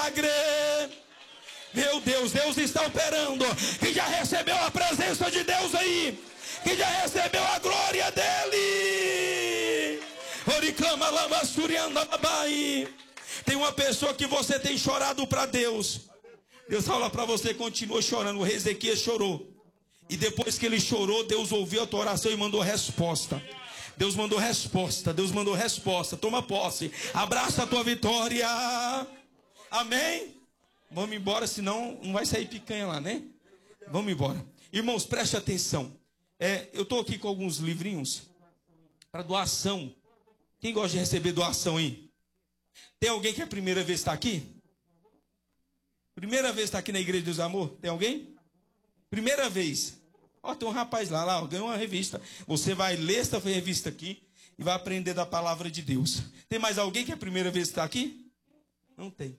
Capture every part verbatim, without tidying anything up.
milagre. Meu Deus, Deus está operando. Quem já recebeu a presença de Deus aí? Quem já recebeu a glória dele? Oriclama lama surianda babai. Tem uma pessoa que você tem chorado para Deus. Deus fala para você, continua chorando. O rei Ezequias chorou. E depois que ele chorou, Deus ouviu a tua oração e mandou resposta. Deus mandou resposta. Deus mandou resposta. Toma posse. Abraça a tua vitória. Amém? Vamos embora, senão não vai sair picanha lá, né? Vamos embora. Irmãos, preste atenção. É, eu estou aqui com alguns livrinhos para doação. Quem gosta de receber doação aí? Tem alguém que é a primeira vez está aqui? Primeira vez está aqui na Igreja dos Amor? Tem alguém? Primeira vez. Ó, tem um rapaz lá, lá, ó, ganhou uma revista. Você vai ler essa revista aqui e vai aprender da palavra de Deus. Tem mais alguém que é a primeira vez está aqui? Não tem.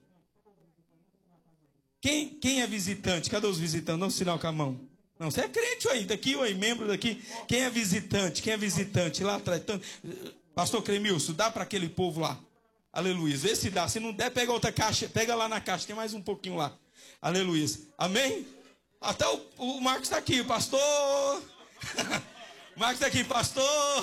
Quem, quem é visitante? Cadê os visitantes? Dá um sinal com a mão. Não, você é crente aí, daqui, aí, membro daqui. Quem é visitante? Quem é visitante? Lá atrás. Pastor Cremilson, dá para aquele povo lá. Aleluia. Vê se dá. Se não der, pega outra caixa. Pega lá na caixa. Tem mais um pouquinho lá. Aleluia. Amém? Até o, o Marcos está aqui, pastor. Marcos está aqui, pastor.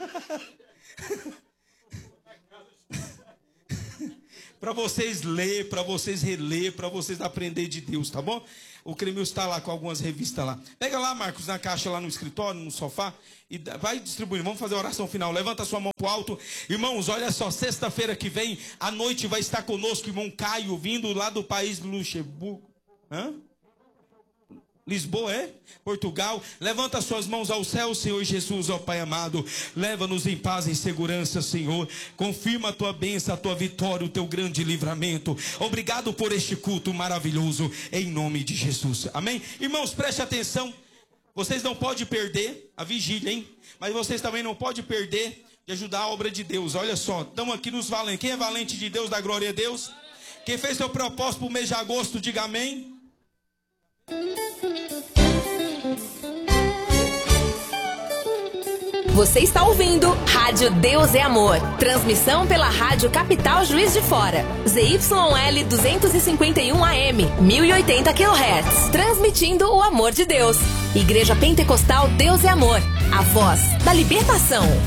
Para vocês ler, para vocês reler, para vocês aprender de Deus, tá bom? O Cremil está lá com algumas revistas lá. Pega lá, Marcos, na caixa lá no escritório, no sofá, e vai distribuindo. Vamos fazer a oração final. Levanta a sua mão para o alto. Irmãos, olha só, sexta-feira que vem, à noite vai estar conosco o irmão Caio, vindo lá do país do Luxemburgo. Hã? Lisboa, é? Portugal. Levanta suas mãos ao céu, Senhor Jesus, ó Pai amado. Leva-nos em paz e em segurança, Senhor. Confirma a tua bênção, a tua vitória, o teu grande livramento. Obrigado por este culto maravilhoso, em nome de Jesus. Amém? Irmãos, preste atenção. Vocês não podem perder a vigília, hein? Mas vocês também não podem perder de ajudar a obra de Deus. Olha só, estamos aqui nos valentes. Quem é valente de Deus, dá glória a Deus. Quem fez seu propósito para o mês de agosto, diga amém. Você está ouvindo Rádio Deus é Amor. Transmissão pela Rádio Capital Juiz de Fora. Z Y L duzentos e cinquenta e um A M, mil e oitenta quilohertz. Transmitindo o amor de Deus. Igreja Pentecostal Deus é Amor. A voz da libertação.